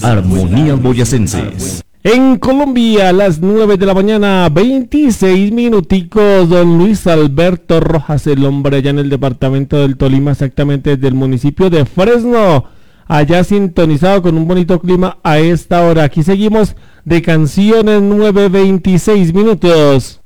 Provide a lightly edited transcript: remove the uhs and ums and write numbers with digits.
Armonías Boyacenses. En Colombia, a las 9 de la mañana, 26 minuticos, don Luis Alberto Rojas, el hombre allá en el departamento del Tolima, exactamente desde el municipio de Fresno, allá sintonizado con un bonito clima a esta hora. Aquí seguimos de canciones, 9:26 minutos.